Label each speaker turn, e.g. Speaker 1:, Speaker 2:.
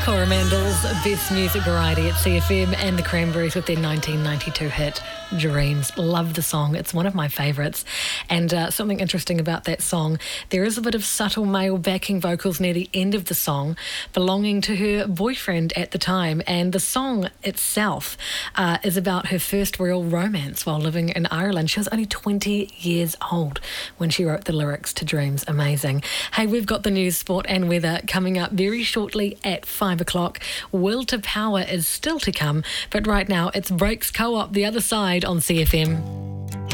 Speaker 1: Coromandel's Best Music Variety at CFM and the Cranberries with their 1992 hit Dreams. Love the song. It's one of my favourites. And something interesting about that song, there is a bit of subtle male backing vocals near the end of the song belonging to her boyfriend at the time. And the song itself is about her first real romance while living in Ireland. She was only 20 years old when she wrote the lyrics to Dreams. Amazing. Hey, we've got the news, sport and weather coming up very shortly at 5 o'clock. Will to Power is still to come, but right now it's Breaks Co-op the other side on CFM.